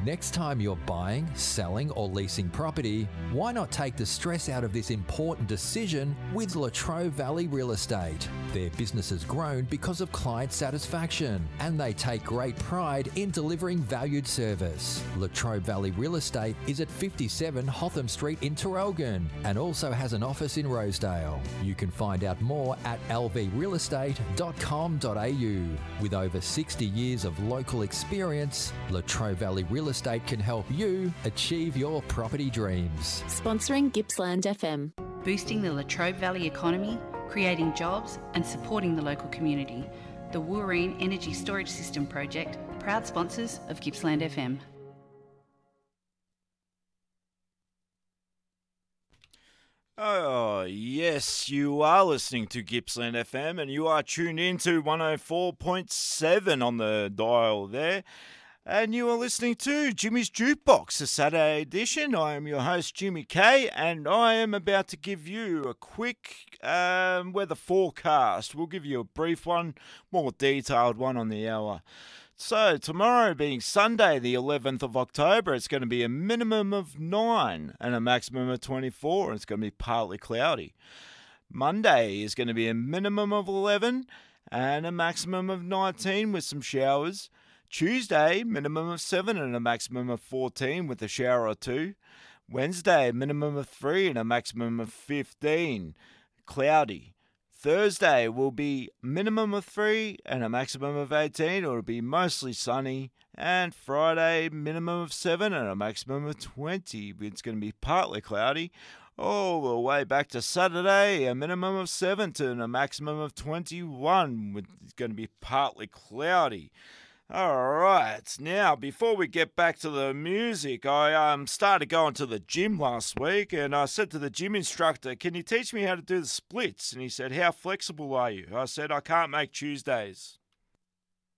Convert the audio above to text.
Next time you're buying, selling or leasing property, why not take the stress out of this important decision with Latrobe Valley Real Estate? Their business has grown because of client satisfaction, and they take great pride in delivering valued service. Latrobe Valley Real Estate is at 57 Hotham Street in Traralgon and also has an office in Rosedale. You can find out more at lvrealestate.com.au. With over 60 years of local experience, Latrobe Valley Real Estate can help you achieve your property dreams. Sponsoring Gippsland FM. Boosting the Latrobe Valley economy, creating jobs and supporting the local community. The Wooreen Energy Storage System Project, proud sponsors of Gippsland FM. Oh, yes, you are listening to Gippsland FM and you are tuned in to 104.7 on the dial there. And you are listening to Jimmy's Jukebox, a Saturday edition. I am your host, Jimmy K, and I am about to give you a quick weather forecast. We'll give you a brief one, more detailed one on the hour. So tomorrow being Sunday, the 11th of October, it's going to be a minimum of 9 and a maximum of 24, and it's going to be partly cloudy. Monday is going to be a minimum of 11 and a maximum of 19 with some showers. Tuesday, minimum of 7 and a maximum of 14 with a shower or two. Wednesday, minimum of 3 and a maximum of 15, cloudy. Thursday will be minimum of 3 and a maximum of 18, or it'll be mostly sunny. And Friday, minimum of 7 and a maximum of 20. It's going to be partly cloudy. All the way back to Saturday, a minimum of 7 and a maximum of 21. It's going to be partly cloudy. All right, now before we get back to the music, I started going to the gym last week, and I said to the gym instructor, "Can you teach me how to do the splits?" And he said, "How flexible are you?" I said, "I can't make Tuesdays."